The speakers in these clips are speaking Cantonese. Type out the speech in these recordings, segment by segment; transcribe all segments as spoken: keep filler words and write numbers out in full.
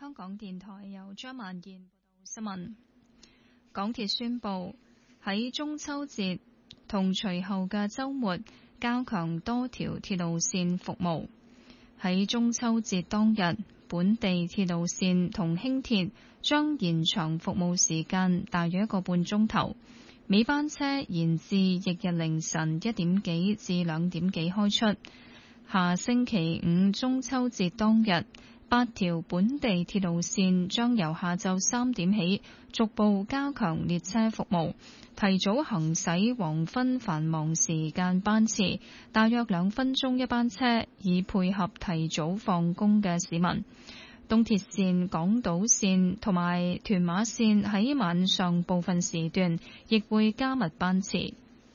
香港電台由張萬健報道新聞。港鐵宣布喺中秋節同隨後嘅週末加強多條鐵路線服務。喺中秋節當日，本地鐵路線同輕鐵將延長服務時間大約一個半鐘頭，尾班車延至翌日凌晨一點幾至兩點幾開出。下星期五中秋節當日，八條本地鐵路線將由下晝三點起逐步加強列車服務，提早行駛黃昏繁忙時間班次，大約兩分鐘一班車，以配合提早放工嘅市民。東鐵線、港島線同埋屯馬線喺晚上部分時段亦會加密班次。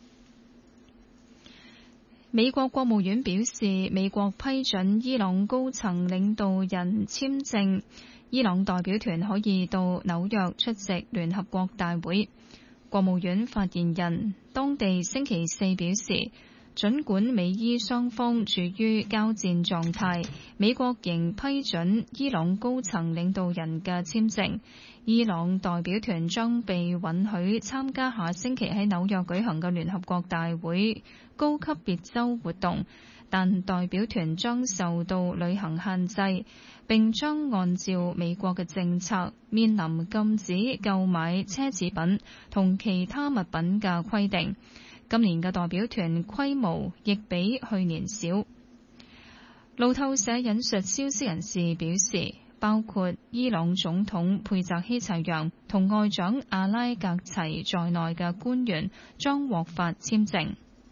美國國務院表示，美國批准伊朗高層領導人簽證，伊朗代表團可以到紐約出席聯合國大會。國務院發言人當地星期四表示，儘管美伊雙方處於交戰狀態，美國仍批准伊朗高層領導人嘅簽證。伊朗代表團將被允許參加下星期喺紐約舉行嘅聯合國大會高級別週活動，但代表團將受到旅行限制，並將按照美國嘅政策面臨禁止購買奢侈品同其他物品嘅規定。今年嘅代表團規模亦比去年少。路透社引述消息人士表示，包括伊朗總統佩澤希齊揚同外長阿拉格齊在內嘅官員將獲發簽證。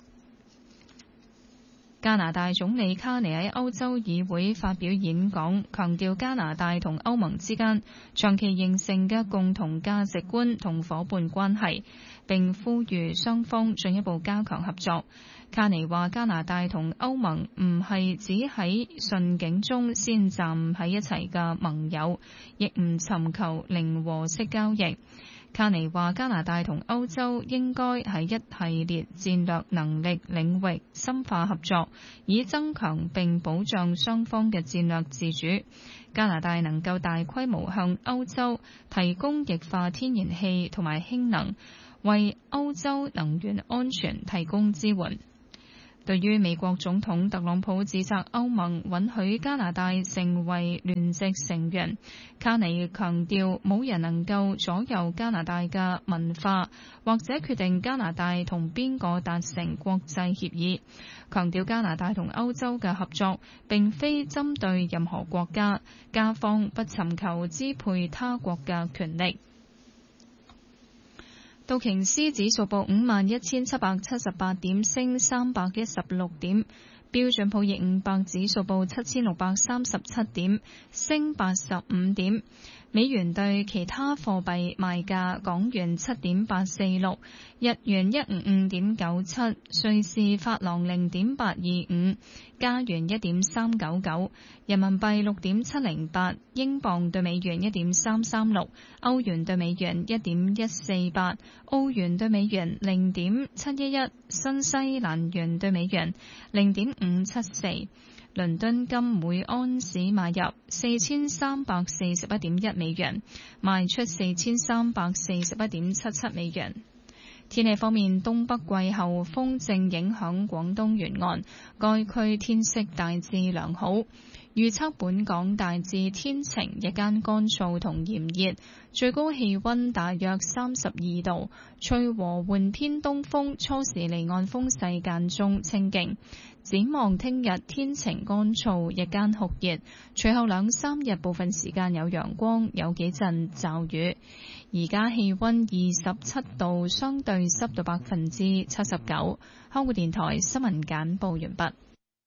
加拿大總理卡尼喺歐洲議會發表演講，強調加拿大同歐盟之間長期形成嘅共同價值觀同夥伴關係，並呼籲雙方進一步加強合作。卡尼話：加拿大同歐盟唔係只喺順境中先站喺一齊嘅盟友，亦唔尋求零和式交易。卡尼話：加拿大同歐洲應該喺一系列戰略能力領域深化合作，以增強並保障雙方嘅戰略自主。加拿大能夠大規模向歐洲提供液化天然氣同埋氫能，為歐洲能源安全提供支援。對於美國總統特朗普指責歐盟允許加拿大成為聯席成員，卡尼強調冇人能夠左右加拿大嘅文化，或者決定加拿大同邊個達成國際協議。強調加拿大同歐洲嘅合作並非針對任何國家，加方不尋求支配他國嘅權力。道瓊斯指數報五萬一千七百七十八點，升三百一十六點。標準普爾五百指數報七千六百三十七點，升八十五點。美元對其他貨幣賣價：港元七點八四六，日元一五五點九七，瑞士法郎零點八二五，加元一點三九九，人民幣六點七零八，英鎊對美元一點三三六，歐元對美元一點一四八，澳元對美元零點七一一，新西蘭元對美元零點五七四。倫敦金每安士買入四千三百四十一點一美元，賣出四千三百四十一點七七美元。天氣方面，東北季候風正影響廣東沿岸，該區天色大致良好。預測本港大致天晴，日間乾燥同炎熱，最高氣溫大約三十二度，吹和緩偏東風，初時離岸風勢間中清勁。展望聽日天晴乾燥，日間酷熱，隨後兩三日部分時間有陽光，有幾陣驟雨。而家氣溫二十七度，相對濕度百分之七十九。香港電台新聞簡報完畢。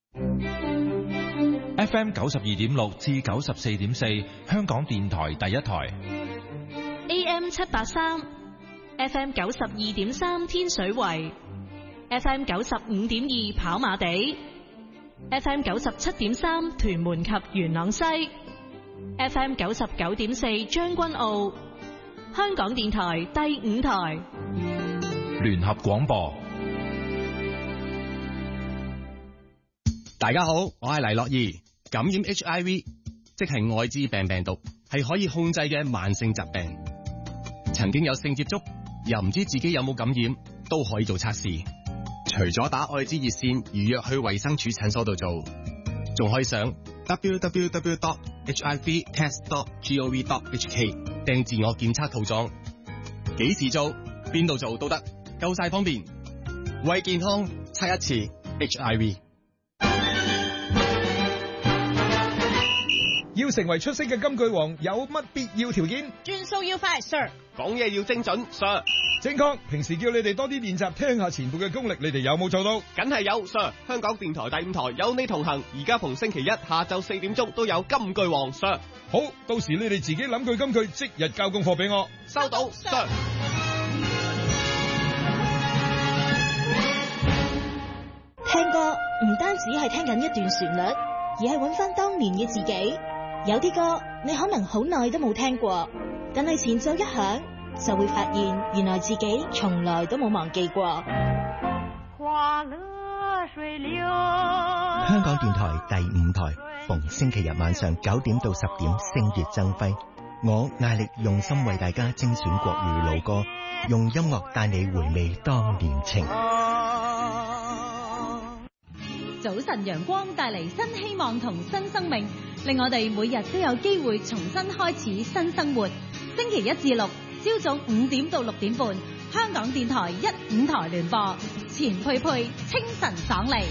F M 九十二點六至九十四點四，香港電台第一台。 A M 七八三，F M 九十二點三天水圍，F M 九十五點二跑馬地，F M 九十七點三屯門及元朗西，F M 九十九點四將軍澳。香港電台第五台聯合廣播。 大家好，我係黎樂怡。感染 H I V 即係艾滋病病毒， 係可以控制嘅慢性疾病。曾經有性接觸又唔知自己有冇感染，都可以做測試。除咗打愛滋熱線預約去衛生署診所度做，仲可以上 w w w dot h i v test dot gov dot h k 訂自我檢測套裝。幾時做，邊度做都得，夠晒方便。為健康測一次 H I V。 要成為出色嘅金句王，有乜必要條件？ 轉數要快 ，Sir。 講嘢要精準 ，Sir。 正確。平時叫你哋多啲練習，聽下前輩嘅功力，你哋有冇做到？ 梗係有 ，Sir。香港電台第五台有你同行，而家逢星期一下晝四點鐘都有金句王 ，Sir。 好，到時你哋自己諗句金句，即日交功課俾我。 收到 ，Sir。 聽歌唔單止係聽緊一段旋律，而係揾翻當年嘅自己。有啲歌你可能好耐都冇聽過，但係前奏一響，就會發現原來自己從來都冇忘記過。 花樂水流。 香港電台第五台，逢星期日晚上九點到十點，星月爭輝。我艾力用心為大家精選國語老歌，用音樂帶你回味當年情。 早晨陽光帶嚟新希望同新生命，令我哋每日都有機會重新開始新生活。星期一至六朝早五點到六點半，香港電台一五台聯播，錢佩佩清晨爽利。